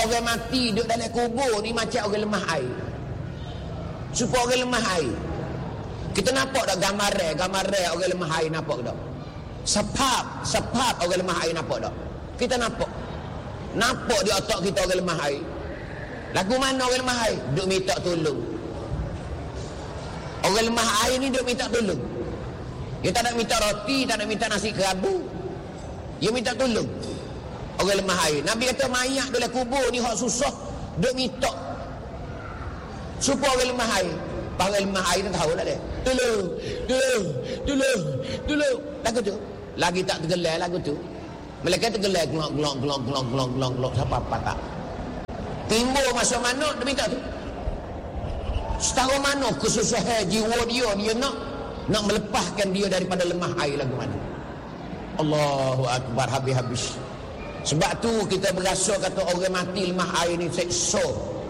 Orang mati duduk dalam kubur ni macam orang lemah air. Supaya orang lemah air. Kita nampak tak gambar orang lemah air, nampak tak? Sepap orang lemah air, nampak tak? Kita nampak di otak kita orang lemah air. Lagu mana orang lemah air? Duk minta tolong. Orang lemah air ni duk minta tolong. Dia tak nak minta roti, tak nak minta nasi kerabu. Dia minta tolong. Orang lemah air. Nabi kata mayat dalam kubur ni hak susah duk minta. Supaya orang lemah air. Orang lemah air tu tahu lah dia. Tolong. Lagu tu. Lagi tak tergelar lagu tu. Mereka tergelar gelong. Siapa tak. Timbul masa mana dia minta tu. Setara mana kesusahan jiwa dia nak melepaskan dia daripada lemah air lagu mana. Allahu Akbar, habis-habis. Sebab tu kita berasa kata orang mati lemah air ni seksa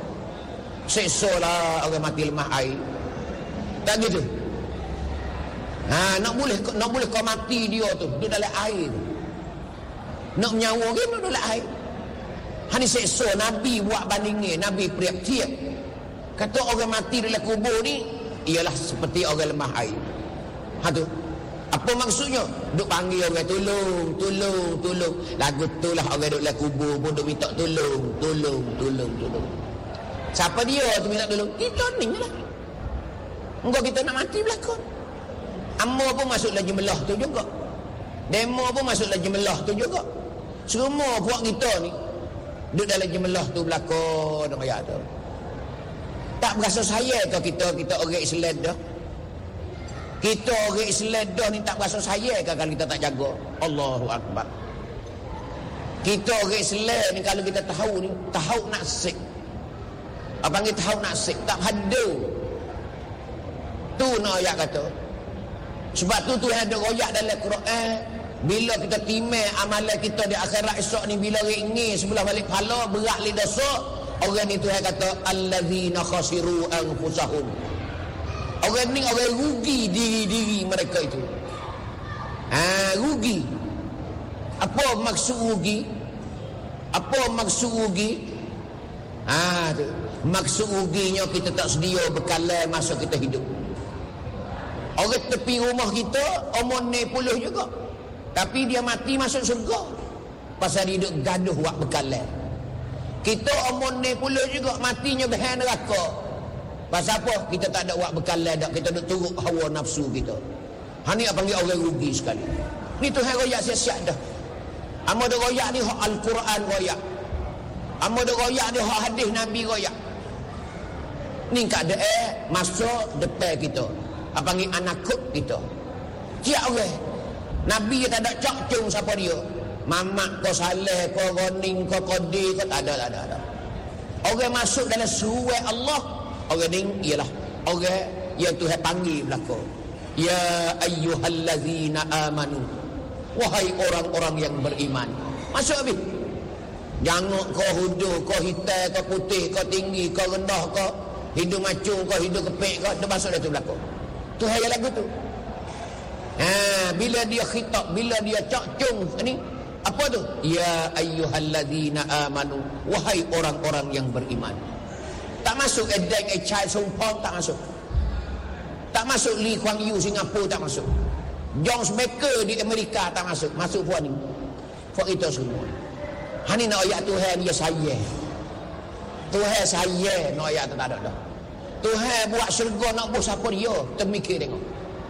lah orang mati lemah air. Tak gitu. Nak boleh kau mati dia tu duduk dalam air. Nak menyawa dia duduk dalam air. Hani seksa. Nabi buat bandingnya, Nabi priap tiap. Kata orang mati dalam kubur ni ialah seperti orang lemah air. Tu. Apa maksudnya? Duk panggil orang tolong. Lagu tu lah orang duduk dalam kubur pun duk minta tolong. Siapa dia tu minta tolong? Kita ni lah. Engkau kita nak mati belakang. Amma pun masuk dalam jembelah tu juga. Demo pun masuk dalam jembelah tu juga. Semua puak kita ni duduk dalam jembelah tu belakang dengan ayat tu. Tak berasa saya ke kita orang Islam dah? Kita orang Islam dah ni tak berasa saya ke kalau kita tak jaga? Allahu Akbar. Kita orang Islam ni kalau kita tahu nasib. Apa panggil tahu nasib? Tak hadu. Tu nak ayat kata. Sebab tu Tuhan ada royak dalam Quran. Bila kita timai amalan kita di akhirat esok ni, bila ringi sebelah balik kepala, berat li dosa, orang ni Tuhan kata allazina khasiru anfusahum. Orang ni orang rugi diri mereka itu. Rugi. Apa maksud rugi? Tu. Maksud ruginya kita tak sedia bekalan masa kita hidup. Orang tepi rumah kita umur 90 juga. Tapi dia mati masuk surga. Pasal dia hidup gaduh buat bekalan. Kita umur 90 juga matinya behan neraka. Pasal apa? Kita tak ada buat bekalan dak. Kita duk turut hawa nafsu kita. Ni apa panggil orang rugi sekali. Ni Tuhan royak siap-siap dah. Amo dak royak ni hak Al-Quran royak. Amo dak royak ni hak hadis Nabi royak. Ni keadaan masuk depan kita. Apa panggil anakut kita. Tiap orang. Nabi tak ada cak-cung siapa dia. Mamak kau saleh, kau roning, kau qadi, kau tak ada. Orang masuk dalam surat Allah. Orang ni ialah orang yang Tuhan panggil belakang. Ya ayyuhallazina amanu. Wahai orang-orang yang beriman. Masuk habis. Jangan kau hudu, kau hitam, kau putih, kau tinggi, kau rendah, kau hidung macung, kau hidung kepek, kau dia masuk dalam belakang. Tuhan yang lagu tu. Bila dia khitab, bila dia cakcung ni, apa tu? Ya ayyuhallazina amanu. Wahai orang-orang yang beriman. Tak masuk Deng Chai Sumpong, tak masuk. Tak masuk Lee Kuan Yew Singapura, tak masuk. John Baker di Amerika, tak masuk. Masuk puan ni. Puan kita semua. Hani nak ayat Tuhan dia saya. Tuhan saya nak ayat tu tak ada dah. Tuhan buat syurga nak buat siapa dia? Termikir tengok.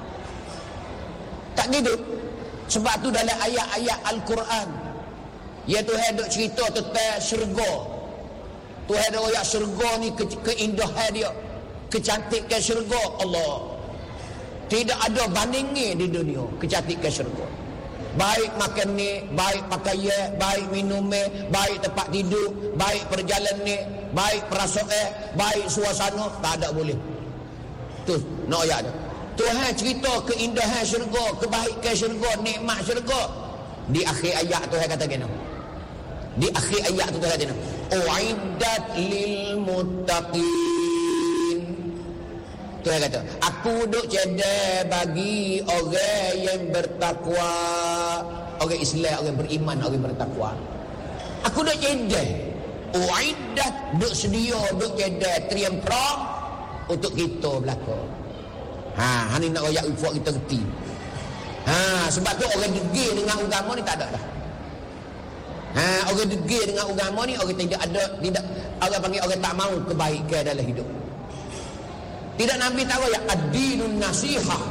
Tak gitu. Sebab tu dalam ayat-ayat Al-Quran, ya Tuhan duk cerita tentang syurga. Tuhan ada ayat syurga ni keindahan dia, kecantikan syurga Allah. Tidak ada bandingnya di dunia kecantikan syurga. Baik makan ni, baik pakaian, baik minum ni, baik tempat tidur, baik perjalanan ni, baik perasaan, baik suasana, tak ada boleh. Tu nak ayat dia. Tuhan cerita keindahan syurga, kebaikan syurga, nikmat syurga. Di akhir ayat Tuhan kata gini. Di akhir ayat tu Tuhan kata gini. Uiddat lil muttaqin. Tuhan kata, aku duk cedek bagi orang yang bertakwa, orang Islam, orang beriman, orang bertakwa. Aku duk cedek. Uiddat, duk sedia, duk jeda, teriam perang untuk kita belaka. Ni nak royak buat kita reti. Sebab tu orang degil dengan agama ni tak ada dah. Orang degil dengan agama ni orang tidak orang panggil orang tak mau kebaikan dalam hidup. Tidak, Nabi tahu ya ad-dinun nasihah.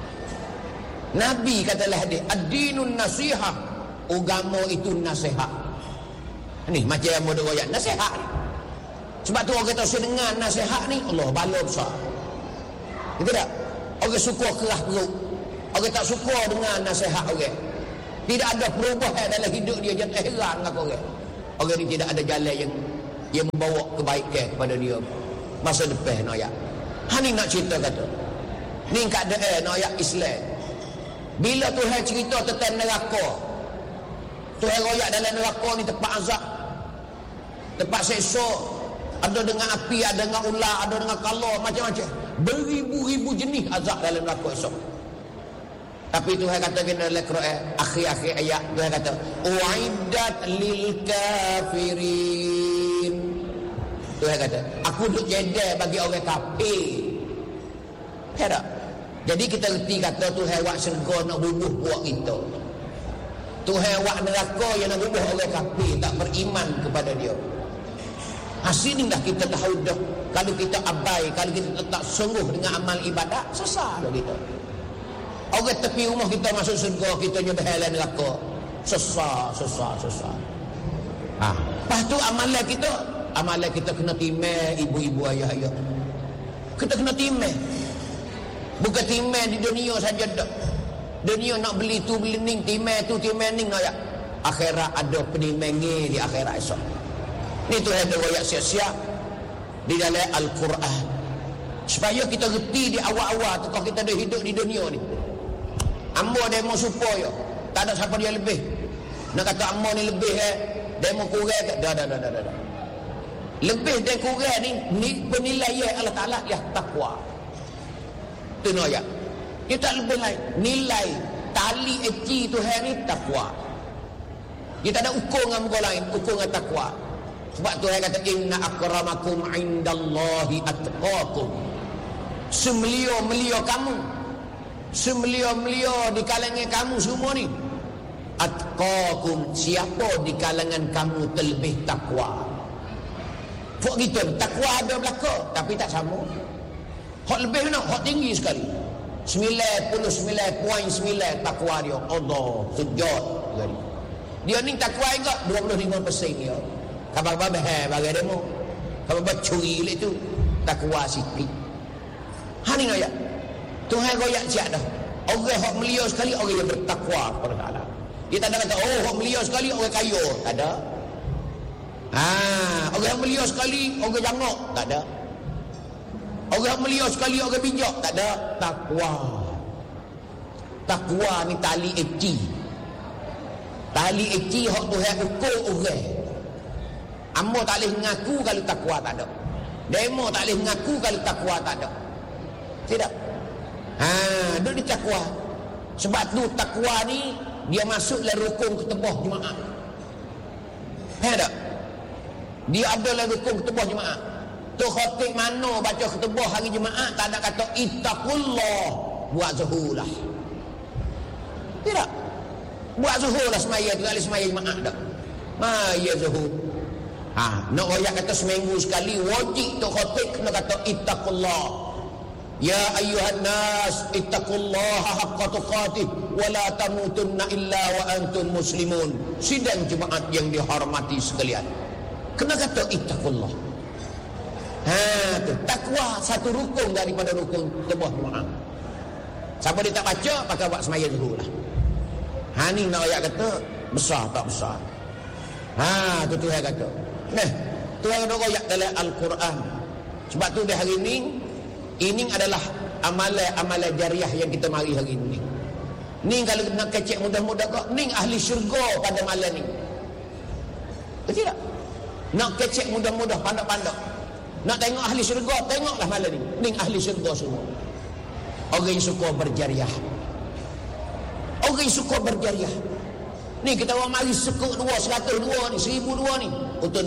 Nabi katalah dia ad-dinun nasihah. Agama itu nasihat. Ni macam yang mudah royak nasihat ni. Sebab tu orang kata sedengar nasihat ni Allah bala besar. Betul tak? Orang suka kerah perut. Orang tak suka dengan nasihat orang. Tidak ada perubahan dalam hidup dia. Jangan heran dengan orang. Orang ni tidak ada jalan yang membawa kebaikan kepada dia masa depan. Noyak ni nak cerita kata ni keadaan noyak Islam. Bila Tuhan cerita tentang neraka, Tuhan royak dalam neraka ni tempat azab, tempat seksa. Ada dengan api, ada dengan ular, ada dengan kala, macam-macam. Beribu-ribu jenis azab dalam neraka esok. Tapi Tuhan kata dalam Quran akhir-akhir ayat, Tuhan kata uiddat lil kafirin. Tuhan kata aku duk jeda bagi orang kafir. Tak? Jadi kita reti kata Tuhan buat syurga nak bubuh buat kita. Tuhan buat neraka yang nak bubuh orang kafir tak beriman kepada dia. Hasil ni dah kita tahu dah. Kalau kita abai, kalau kita tak sungguh dengan amal ibadat, sesat dah kita. Orang tepi rumah kita masuk syurga, kita nyebahalan neraka. Sesat. Lepas tu amalan kita kena timai ibu-ibu ayah-ayah. Kita kena timai. Bukan timai di dunia saja dah. Dunia nak beli tu beli ning, timai tu timai ning nak ya. Akhirat ada penimai di akhirat esok. Ni Tuhan ada royak siap-siap di dalam Al-Quran. Supaya kita reti di awal-awal tu kalau kita ada hidup di dunia ni. Ambo demo supaya tak ada siapa dia lebih. Nak kata ambo ni lebih demo kurang dah. Lebih dan kurang ni penilaian Allah Taala ya takwa. Tu noyak. Dia tak lebih lain. Nilai tali eci Tuhan ni takwa. Dia tak ada ukur dengan muka lain, ukur dengan takwa. Sebab Tuhan kata inna akramakum indallahi atqakum. Semelia-melia kamu, semelia-melia di kalangan kamu semua ni, atqakum, siapa di kalangan kamu terlebih takwa. Fok gitu, takwa ada belaka tapi tak sama. Hak lebih nak, hak tinggi sekali. 99.9 takwa dia. Allah sejat sekali. Dia ni takwa enggak 25% dia. Khabar-khabar bagi demo. Khabar curi le tu takwa sikit. Ni ayat. Tuhan royak siap dah. Orang hak mulia sekali orang yang bertakwa kepada Allah. Dia tak ada kata hak mulia sekali orang kaya, tak ada. Orang mulia sekali orang jangok, tak ada. Orang mulia sekali orang bijak, tak ada. Takwa ni tali eci. Tali eci hak Tuhan ukur orang. Ambo tak boleh mengaku kalau takwa tak ada. Demo tak boleh mengaku kalau takwa tak ada. Tidak. Duduk di takwa. Sebab tu takwa ni dia masuk dalam rukun ketubah jemaah. Tak? Dia ada dalam rukun ketubah jemaah. Tu khatib mana baca ketubah hari jemaah tak ada kata ittaqullah, buat zuhurlah. Tidak. Buat zuhurlah semaya tu, kali semaya jemaah dak. Maya zuhur. Nak royak kata seminggu sekali wajib tu khatib kena kata ittaqullah. Ya ayyuhan nas ittaqullaha haqqa tuqatih wa la tamutunna illa wa antum muslimun. Sidang jemaat yang dihormati sekalian, kena kata ittaqullah. Tu takwa satu rukun daripada rukun tubuh jemaah. Siapa dia tak baca pakai buat semaya zuhur lah. Ni nak ayat kata besar tak besar. Tu Tuhan kata. Tuhan ada ayat dalam Al-Quran. Sebab tu di hari ini adalah amalan jariah yang kita mari hari ini. Ni kalau nak kecek mudah-mudah kau, ni ahli syurga pada malam ni. Betul tak? Nak kecek mudah-mudah, pandai-pandai. Nak tengok ahli syurga, tengoklah malam ni. Ni ahli syurga semua. Orang yang suka berjariah. Orang yang suka berjariah. Ni kita orang mari sekut 2, 102 ni, 1002 ni. Untuk nak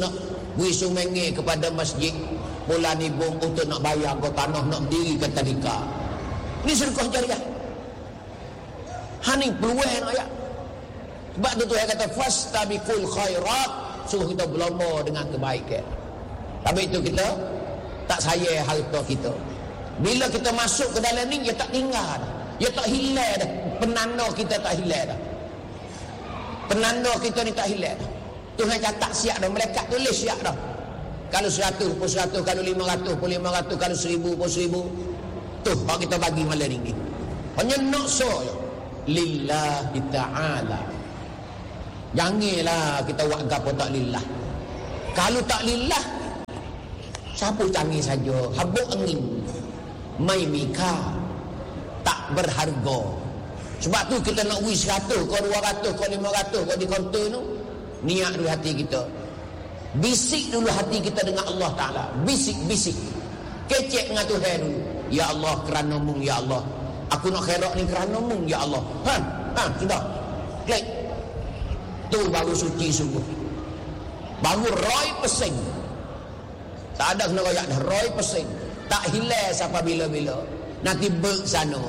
Wisu mengi kepada masjid pula nibung untuk nak bayar kau tanah nak berdirikan tadika. Ini sedekah jariah. Hani peluang ayat. Sebab tu Tuhan kata fastabiqul khairat, suruh kita berlomba dengan kebaikan. Tapi itu kita tak sayang harta kita. Bila kita masuk ke dalam ni, dia tak tinggal dah. Dia tak hilang dah. Penanda kita tak hilang dah. Penanda kita ni tak hilang dah. Tuhan catat siap dah. Malaikat tulis siap dah. Kalau 100 pun 100, kalau 500 pun 500, kalau 1000 pun 1000. Tu kalau kita bagi malam ringgit. Hanya nak so je. Lillahi ta'ala. Janganlah kita buat apa tak lillah. Kalau tak lillah, sapu tangan saja, habuk angin, mai mika, tak berharga. Sebab tu kita nak wis 100 ke 200 ke 500 ke di kaunter tu, niat dulu hati kita. Bisik dulu hati kita dengan Allah Ta'ala. Bisik-bisik. Kecek dengan Tuhan dulu. Ya Allah, kerana-Mu, ya Allah. Aku nak khairat ni kerana-Mu, ya Allah. Sudah. Klik. Tu baru suci sungguh. Baru 100%. Tak ada kena royak dah. 100%. Tak hilang sampai bila-bila. Nanti ber sana.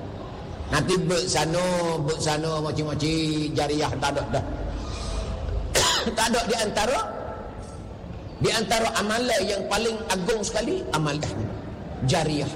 Macam-macam jariah tak ada dah. Tak ada di antara amalan yang paling agung sekali, amalan jariah.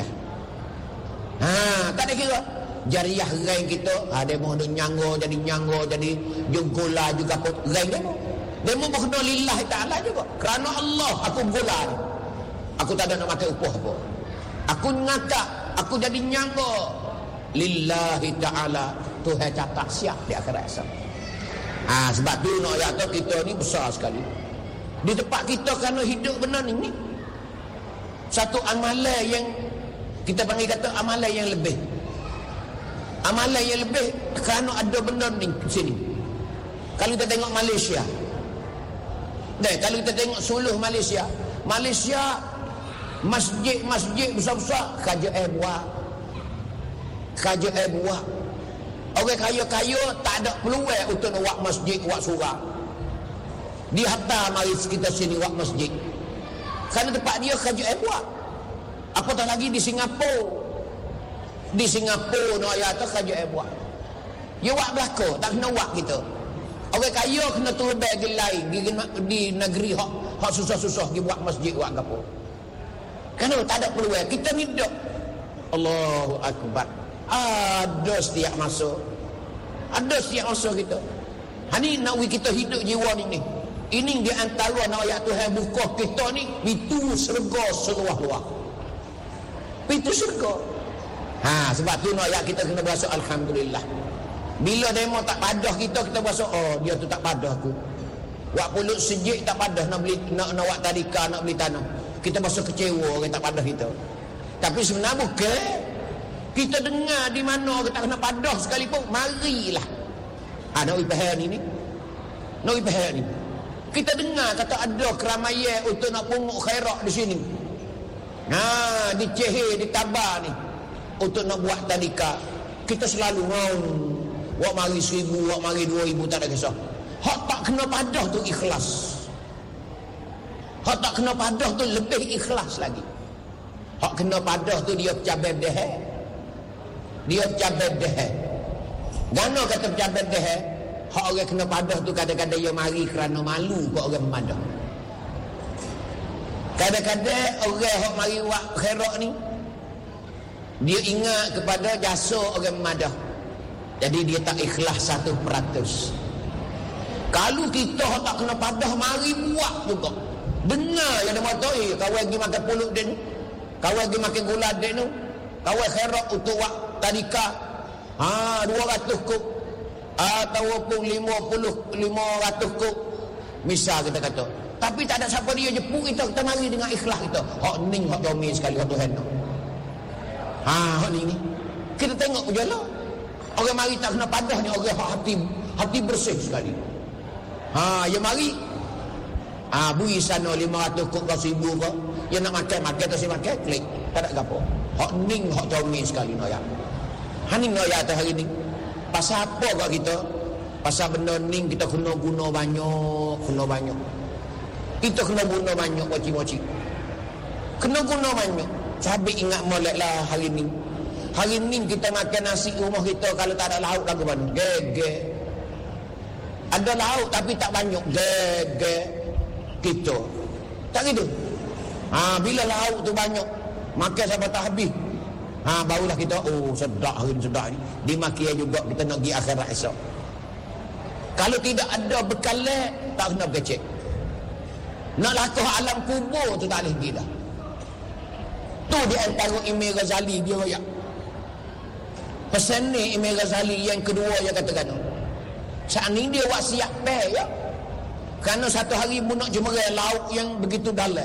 Tak ada kira. Jariah rain kita, dia mau nyanggo jadi jugula juga pun rain dia mau berkena lillahi ta'ala juga. Kerana Allah aku gula ni. Aku tak ada nak makan upah apa. Aku ngakak, aku jadi nyanggo lillahi ta'ala. Tuhan catat siap di akhirat sana. Sebab tu nak ayat tu kita ni besar sekali. Di tempat kita kerana hidup benar ni satu amalan yang kita panggil kata amalan yang lebih. Amalan yang lebih kerana ada benda ni sini. Kalau kita tengok Malaysia, kalau kita tengok seluruh Malaysia, masjid besar-besar kerajaan buat. Orang kaya-kaya tak ada peluang untuk nak buat masjid, buat surau. Dia hantar mari kita sini buat masjid. Kerana tempat dia kerajaan buat. Apatah lagi di Singapura. Di Singapura no ayat tu kerajaan buat. Dia buat belaka, tak kena buat kita. Orang kaya kena turun bagi lain di negeri hak susah-susah dia buat masjid, buat apa. Kerana tak ada peluang. Kita ni dok. Allahu Akbar. Ada setiap masa kita. Hani nak kita hidup jiwa ni. Ini di antara nak ayat Tuhan buka kita ni, pintu syurga seluas-luas. Pintu syurga. Sebab tu nak ayat kita kena berasa alhamdulillah. Bila demo tak padah kita berasa dia tu tak padah aku. Wak pulut sejik tak padah nak beli nak wak tadika, nak beli tanah. Kita berasa kecewa orang tak padah kita. Tapi sebenarnya bukan. Kita dengar di mana kita kena padah sekalipun, marilah. Nak ipah ni. Nak ipah ni. Kita dengar kata ada keramaian untuk nak pungut khairat di sini. Di Cehir, di Tabah ni. Untuk nak buat tadika. Kita selalu wak mari 1000, wak mari 2000, tak ada kisah. Hak tak kena padah tu ikhlas. Hak tak kena padah tu lebih ikhlas lagi. Hak kena padah tu dia pecabet deh. Gana kata pecabet deh. Hak orang kena padah tu kadang-kadang dia mari kerana malu kau orang memadah. Kadang-kadang orang hak mari buat khairat ni, dia ingat kepada jasa orang memadah. Jadi dia tak ikhlas 100%. Kalau kita tak kena padah, mari buat juga. Dengar yang dia kata, kawan pergi makan pulut dia ni, kawan pergi makan gula dia ni, kawan khairat untuk buat tadika 200 kub ataupun 500 kub misal kita kata. Tapi tak ada siapa dia jepuk kita mari dengan ikhlas kita. Hak ning hak domin sekali hak Tuhan tu. Hak ni kita tengok berjalan. Orang mari tak kena padah ni orang hati bersih sekali. Ya mari. Bui sana 500 kub ke 1000 ke. Dia nak makan tak si makan klik. Tak ada gapo. Hak ning hak domin sekali noya. Haning noya atas hari ni. Pasal apa kat kita? Pasal benda ni kita kena guna banyak. Itu kena guna banyak moci-moci. Kena guna banyak. Cabai ingat molek lah hari ni. Hari ni kita makan nasi rumah kita, kalau tak ada lauk lagu mana? Gege. Ada lauk tapi tak banyak. Gege. Kita. Tak gitu. Bila lauk tu banyak, makan sampai tak habis. Barulah kita, sedap hari ni, sedap ni. Dimaki juga kita nak pergi akhirat esok. Kalau tidak ada bekalan, tak kena berkecek. Nak lakuh alam kubur tu tak boleh pergi dah. Tu di antara Imam Ghazali dia royak. Pesan ni Imam Ghazali yang kedua dia katakan, saat ni dia buat siap ya. Kerana satu hari mu nak jemerai lauk yang begitu dalam.